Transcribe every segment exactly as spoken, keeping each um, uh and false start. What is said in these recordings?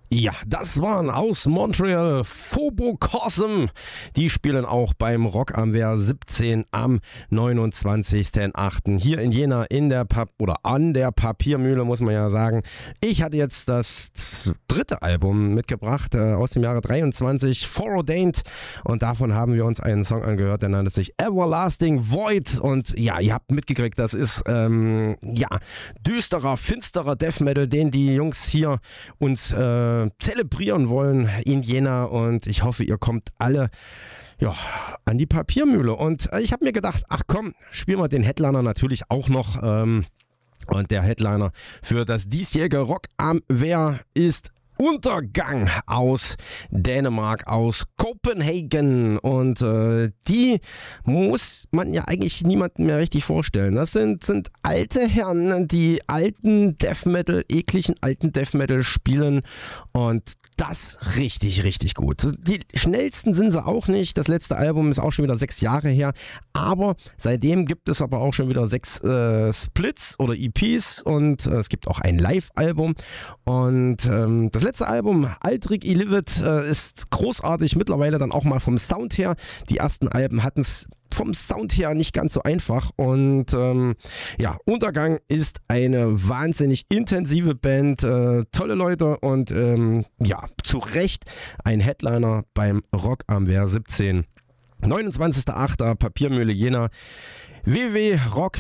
Ja, das waren aus Montreal Phobocosm. Die spielen auch beim Rock am Wehr siebzehn am neunundzwanzigsten achten hier in Jena in der Pap oder an der Papiermühle, muss man ja sagen. Ich hatte jetzt das dritte Album mitgebracht äh, aus dem Jahre dreiundzwanzig, Foreordained, und davon haben wir uns einen Song angehört, der nannte sich Everlasting Void. Und ja, ihr habt mitgekriegt, das ist ähm, ja düsterer, finsterer Death Metal, den die Jungs hier uns äh, zelebrieren wollen in Jena, und ich hoffe, ihr kommt alle ja, an die Papiermühle. Und äh, ich habe mir gedacht, ach komm, spielen wir den Headliner natürlich auch noch. Ähm, und der Headliner für das diesjährige Rock am Wehr ist Untergang aus Dänemark, aus Kopenhagen, und äh, die muss man ja eigentlich niemandem mehr richtig vorstellen. Das sind, sind alte Herren, die alten Death Metal, ekligen alten Death Metal spielen, und das richtig, richtig gut. Die schnellsten sind sie auch nicht. Das letzte Album ist auch schon wieder sechs Jahre her, aber seitdem gibt es aber auch schon wieder sechs äh, Splits oder E Ps, und äh, es gibt auch ein Live-Album, und ähm, das letzte Album, Aldrich Ilivet, äh, ist großartig, mittlerweile dann auch mal vom Sound her. Die ersten Alben hatten es vom Sound her nicht ganz so einfach, und ähm, ja, Untergang ist eine wahnsinnig intensive Band, äh, tolle Leute, und ähm, ja, zu Recht ein Headliner beim Rock am Wehr siebzehn. neunundzwanzigster achter Papiermühle Jena, w w w punkt rock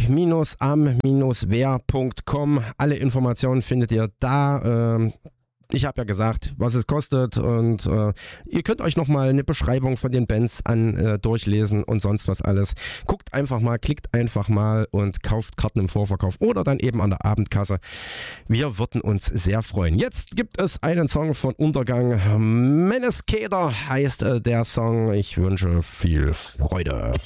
am wehr punkt com. Alle Informationen findet ihr da. Ähm, Ich habe ja gesagt, was es kostet, und äh, ihr könnt euch nochmal eine Beschreibung von den Bands an äh, durchlesen und sonst was alles. Guckt einfach mal, klickt einfach mal und kauft Karten im Vorverkauf oder dann eben an der Abendkasse. Wir würden uns sehr freuen. Jetzt gibt es einen Song von Untergang. Meneskeder heißt äh, der Song. Ich wünsche viel Freude.